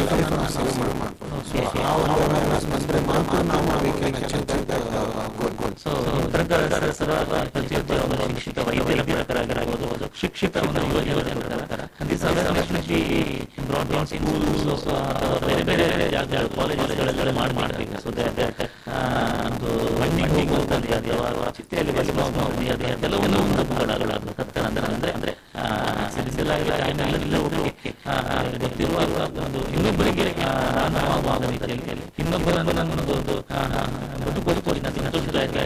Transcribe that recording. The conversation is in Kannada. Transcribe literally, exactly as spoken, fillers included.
ಲೈಫನ್ನು ಸೇವ್ ಮಾಡ್ಬೋದು. ಸೊ ಆ ಒಂದು ಅವೇರ್ನೆಸ್ ಬಂದರೆ ಮಾತ್ರ ನಾವು ಅದಕ್ಕೆ ಸೊ ಪ್ರಕಾರ ಪ್ರತಿಯೊಬ್ಬ ಶಿಕ್ಷಿತ ವೈದ್ಯರಾಗಿರಬಹುದು, ಶಿಕ್ಷಿತ ಒಂದು ಯುವಜನರ this awareness broad broad schools ಬೇರೆ ಬೇರೆ ಜಾಗಗಳು ಕಾಲೇಜುಗಳೆಲ್ಲ ಮಾಡಿ ಮಾಡಬೇಕು. ಸೊ ದಟ್ ಒಂದು ಮಣ್ಣಿಗೆ ಹೋಗುತ್ತದೆ ಅಥವಾ ಚಿತ್ತೆಯಲ್ಲಿ ಬಲಿಬಹುದು ಕೆಲವೊಂದು ಒಂದು ಕತ್ತನ ಅಂದ್ರೆ ಅಂದ್ರೆ ಗೊತ್ತಿರುವಾಗ ಒಂದು ಇನ್ನೊಬ್ಬರಿಗೆ ಇನ್ನೊಬ್ಬರನ್ನು ನನ್ನೊಂದು ಬದುಕು